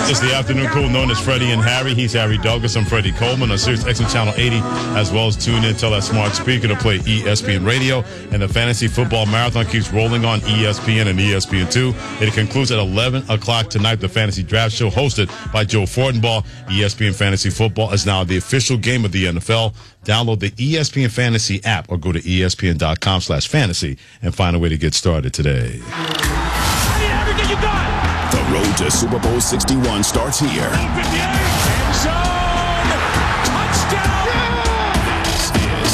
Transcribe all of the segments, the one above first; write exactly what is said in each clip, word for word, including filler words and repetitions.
It's the afternoon crew known as Freddie and Harry. He's Harry Douglas. I'm Freddie Coleman on Sirius X M Channel eighty, as well as tune in, tell that smart speaker to play E S P N Radio. And the Fantasy Football Marathon keeps rolling on E S P N and E S P N two. It concludes at eleven o'clock tonight. The Fantasy Draft Show, hosted by Joe Fortenbaugh. E S P N Fantasy Football is now the official game of the N F L. Download the E S P N Fantasy app or go to E S P N dot com slash fantasy and find a way to get started today. I need everything you got. The road to Super Bowl sixty-one starts here. End zone. Touchdown. This is,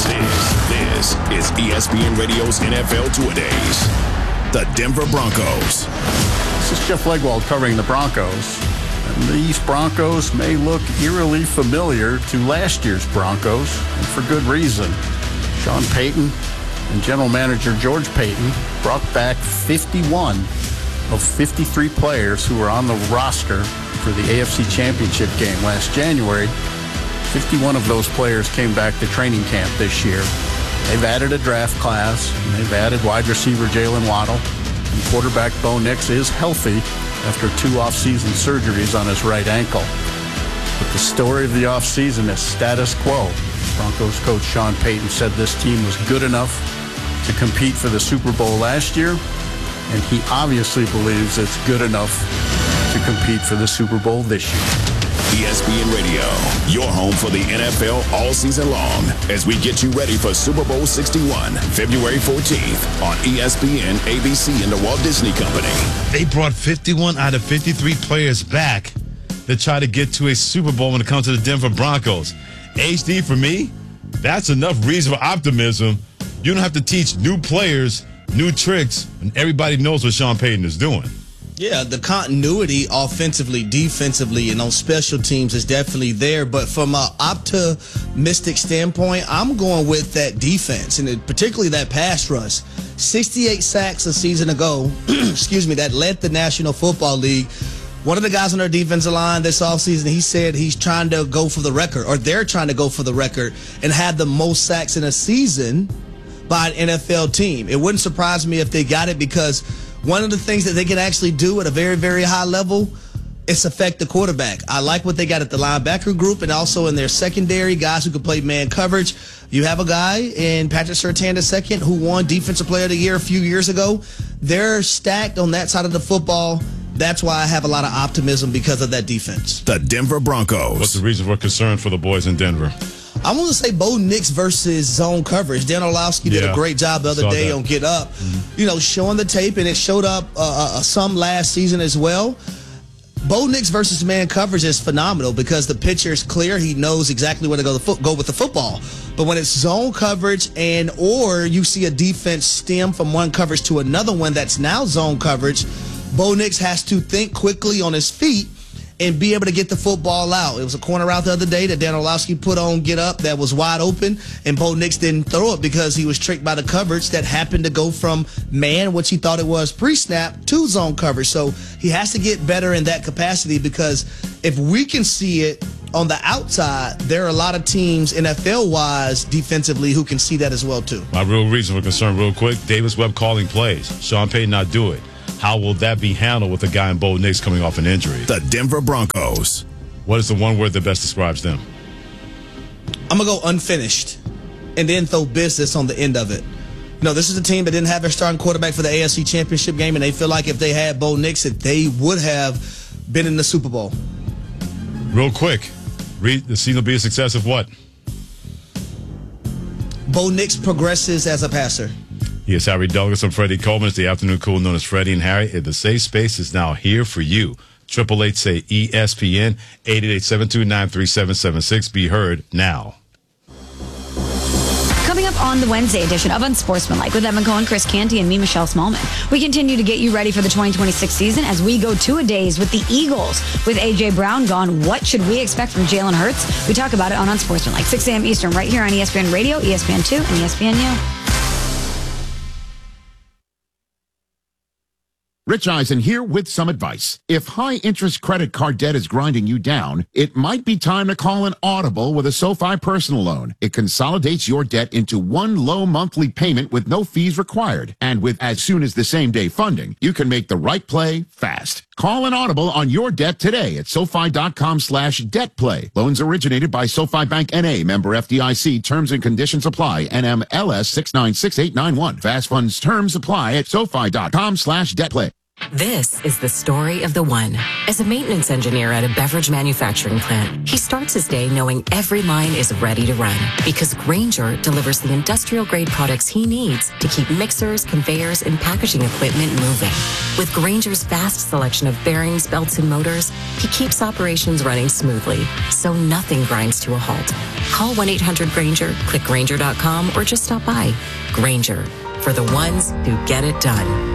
this is E S P N Radio's N F L Two-A-Days. The Denver Broncos. This is Jeff Legwold covering the Broncos. And these Broncos may look eerily familiar to last year's Broncos, and for good reason. Sean Payton and general manager George Payton brought back fifty-one of fifty-three players who were on the roster for the A F C Championship game last January. fifty-one of those players came back to training camp this year. They've added a draft class, and they've added wide receiver Jalen Waddle, and quarterback Bo Nix is healthy after two off-season surgeries on his right ankle. But the story of the offseason is status quo. Broncos coach Sean Payton said this team was good enough to compete for the Super Bowl last year, and he obviously believes it's good enough to compete for the Super Bowl this year. E S P N Radio, your home for the N F L all season long, as we get you ready for Super Bowl sixty-one, February fourteenth on E S P N, A B C, and the Walt Disney Company. They brought fifty-one out of fifty-three players back to try to get to a Super Bowl when it comes to the Denver Broncos. H D, for me, that's enough reason for optimism. You don't have to teach new players new tricks, and everybody knows what Sean Payton is doing. Yeah, the continuity offensively, defensively, and on special teams is definitely there. But from an optimistic standpoint, I'm going with that defense, and particularly that pass rush. sixty-eight sacks a season ago, excuse me, that led the National Football League. One of the guys on our defensive line this offseason, he said he's trying to go for the record, or they're trying to go for the record, and had the most sacks in a season by an N F L team. It wouldn't surprise me if they got it, because one of the things that they can actually do at a very, very high level is affect the quarterback. I like what they got at the linebacker group, and also in their secondary, guys who can play man coverage. You have a guy in Patrick Surtain the second who won Defensive Player of the Year a few years ago. They're stacked on that side of the football. That's why I have a lot of optimism because of that defense. The Denver Broncos. What's the reason for concern for the boys in Denver? I want to say Bo Nix versus zone coverage. Dan Orlovsky did Yeah, a great job the other saw day that. on Get Up, mm-hmm. you know, showing the tape, and it showed up uh, uh, some last season as well. Bo Nix versus man coverage is phenomenal because the pitcher is clear. He knows exactly where to go, the fo- go with the football. But when it's zone coverage and or you see a defense stem from one coverage to another one that's now zone coverage, Bo Nix has to think quickly on his feet and be able to get the football out. It was a corner route the other day that Dan Orlovsky put on Get Up that was wide open, and Bo Nix didn't throw it because he was tricked by the coverage that happened to go from man, which he thought it was pre-snap, to zone coverage. So he has to get better in that capacity, because if we can see it on the outside, there are a lot of teams N F L-wise defensively who can see that as well too. My real reason for concern, real quick, Davis Webb calling plays. Sean Payton not do it. How will that be handled with a guy in Bo Nix coming off an injury? The Denver Broncos. What is the one word that best describes them? I'm going to go unfinished and then throw business on the end of it. No, this is a team that didn't have their starting quarterback for the A F C Championship game, and they feel like if they had Bo Nix, that they would have been in the Super Bowl. Real quick, read the season will be a success of what? Bo Nix progresses as a passer. Yes, Harry Douglas and Freddie Coleman. It's the afternoon cool known as Freddie and Harry. The safe space is now here for you. Triple eight say E S P N, eight eight eight, seven two nine, three seven seven six. Be heard now. Coming up on the Wednesday edition of Unsportsmanlike with Evan Cohen, Chris Canty, and me, Michelle Smallman. We continue to get you ready for the twenty twenty-six season as we go two-a-days with the Eagles. With A J. Brown gone, what should we expect from Jalen Hurts? We talk about it on Unsportsmanlike, six a.m. Eastern, right here on E S P N Radio, E S P N two, and E S P N U. Rich Eisen here with some advice. If high-interest credit card debt is grinding you down, it might be time to call an audible with a SoFi personal loan. It consolidates your debt into one low monthly payment with no fees required. And with as soon as the same day funding, you can make the right play fast. Call an audible on your debt today at SoFi.com slash debt play. Loans originated by SoFi Bank N A, member F D I C. Terms and conditions apply. N M L S six nine six eight nine one. Fast funds terms apply at SoFi.com slash debt play. This is the story of the one. As a maintenance engineer at a beverage manufacturing plant, he starts his day knowing every line is ready to run because Grainger delivers the industrial-grade products he needs to keep mixers, conveyors, and packaging equipment moving. With Grainger's vast selection of bearings, belts, and motors, he keeps operations running smoothly, so nothing grinds to a halt. Call one eight hundred Grainger, click Grainger dot com, or just stop by. Grainger, for the ones who get it done.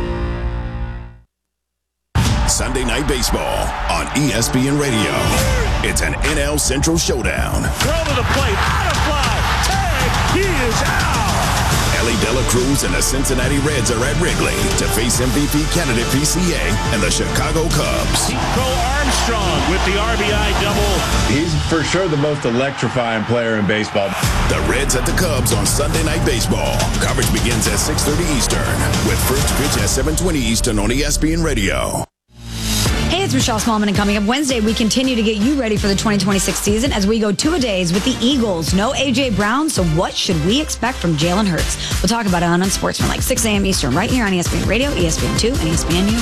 Sunday Night Baseball on E S P N Radio. It's an N L Central showdown. Throw to the plate, out of fly, tag, he is out. Ellie De La Cruz and the Cincinnati Reds are at Wrigley to face M V P candidate P C A and the Chicago Cubs. Bo Armstrong with the R B I double. He's for sure the most electrifying player in baseball. The Reds at the Cubs on Sunday Night Baseball. Coverage begins at six thirty Eastern with first pitch at seven twenty Eastern on E S P N Radio. Hey, it's Michelle Smallman, and coming up Wednesday, we continue to get you ready for the twenty twenty-six season as we go two-a-days with the Eagles. No A J. Brown, so what should we expect from Jalen Hurts? We'll talk about it on Unsportsmanlike, six a.m. Eastern, right here on E S P N Radio, E S P N two, and E S P N U.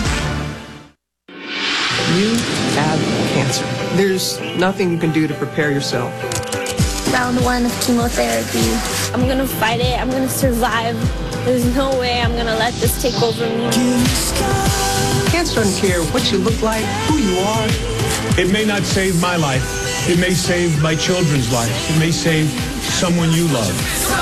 You have cancer. There's nothing you can do to prepare yourself. Round one of chemotherapy. I'm going to fight it. I'm going to survive. There's no way I'm going to let this take over me. Cancer doesn't care what you look like, who you are. It may not save my life. It may save my children's lives. It may save someone you love.